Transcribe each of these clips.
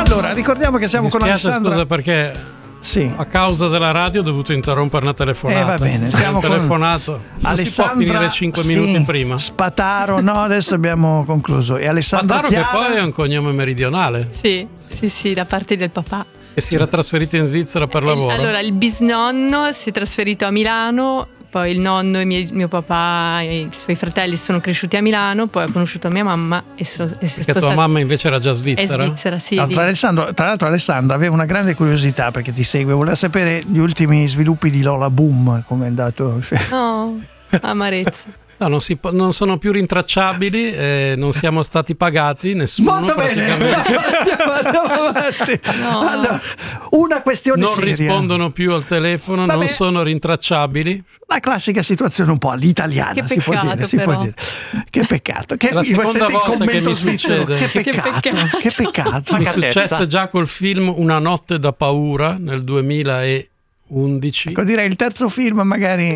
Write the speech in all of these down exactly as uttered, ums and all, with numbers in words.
Allora, ricordiamo che siamo Mi con spiace, Alessandra. scusa, perché Sì. a causa della radio ho dovuto interrompere una telefonata. Eh, va bene, stiamo Ho con telefonato. Non Alessandra, si può finire cinque sì, minuti prima. Spataro, no, adesso abbiamo concluso. E Alessandra Spataro, che Chiara, poi è un cognome meridionale, Sì, sì, sì, da parte del papà. e si era trasferito in Svizzera per lavoro. Allora, il bisnonno si è trasferito a Milano, poi il nonno e mie- mio papà e i suoi fratelli sono cresciuti a Milano, poi ha conosciuto mia mamma e, so- e si è Perché tua spostata. mamma invece era già È svizzera. svizzera, sì. No, lì. tra, Alessandro- tra l'altro Alessandra aveva una grande curiosità perché ti segue, voleva sapere gli ultimi sviluppi di Lola Boom, come è andato. No, amarezza. No, non, si po- non sono più rintracciabili, eh, non siamo stati pagati, nessuno. Molto bene, praticamente. andiamo, andiamo avanti. No. Allora, una questione Non seria. rispondono più al telefono, Vabbè. non sono rintracciabili. La classica situazione un po' all'italiana, Che si può peccato, dire, si può però. dire. Che peccato. Che È la mi seconda sente il volta che commento mi svizzero. succede. Che Che peccato, peccato. che peccato. Mi Pacatezza. successe già col film Una notte da paura nel duemilaundici. Ecco, direi il terzo film magari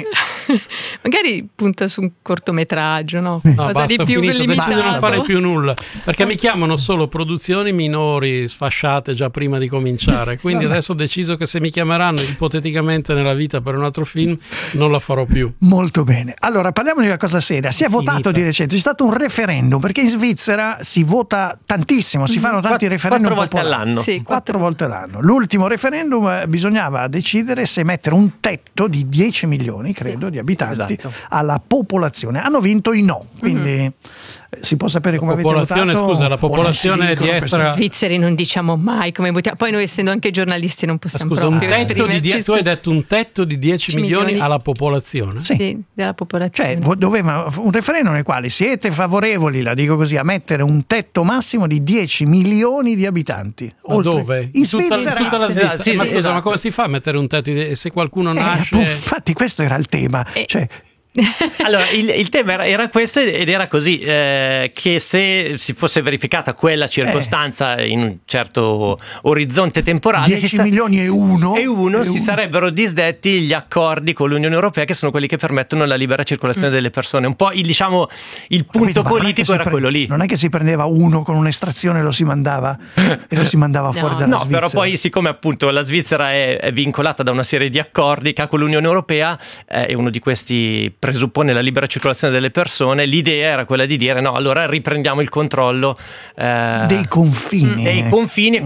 Magari punta su un cortometraggio, no? No, Cosa basta, di ho più finito, ho deciso di non limitato. fare più nulla, perché mi chiamano solo produzioni minori sfasciate già prima di cominciare, quindi adesso ho deciso che se mi chiameranno ipoteticamente nella vita per un altro film non la farò più. molto bene. Allora, parliamo di una cosa seria. Si è Finita. votato di recente, c'è stato un referendum, perché in Svizzera si vota tantissimo, si fanno tanti Quatt- referendum quattro volte popolari. all'anno. Sì, Quattro volte all'anno. L'ultimo referendum eh, bisognava decidere se mettere un tetto di dieci milioni, credo, di abitanti Esatto. alla popolazione. Hanno vinto i no, quindi eh, si può sapere come avete popolazione, votato? scusa, la O non popolazione si dicono di queste- Estra- Svizzeri non diciamo mai come votiamo. Poi noi, essendo anche giornalisti, non possiamo Scusa, un proprio tetto di esprimerci. die- tu hai detto un tetto di dieci milioni, milioni. alla popolazione? Sì. Sì, della popolazione. Cioè, vo- doveva un referendum nel quale siete favorevoli, la dico così, a mettere un tetto massimo di dieci milioni di abitanti. Ma Oltre- dove? In tutta, Svizzera. tutta la Svizzera. Sì, ma sì, scusa, esatto. ma come si fa a mettere un tetto di... se qualcuno Eh, nasce... appunto, infatti questo era il tema. Eh. Cioè, Allora, il, il tema era, era questo ed era così, eh, che se si fosse verificata quella circostanza in un certo orizzonte temporale, dieci si sa- milioni e uno, e uno e si uno. sarebbero disdetti gli accordi con l'Unione Europea, che sono quelli che permettono la libera circolazione delle persone. Un po' il, diciamo, il punto Capito, ma non è che politico si era pre- quello lì. Non è che si prendeva uno con un'estrazione e lo si mandava e lo si mandava fuori No. dalla No, Svizzera. però poi siccome appunto la Svizzera è, è vincolata da una serie di accordi che ha con l'Unione Europea, eh, e uno di questi presuppone la libera circolazione delle persone, l'idea era quella di dire no, allora riprendiamo il controllo eh, dei confini. dei confini.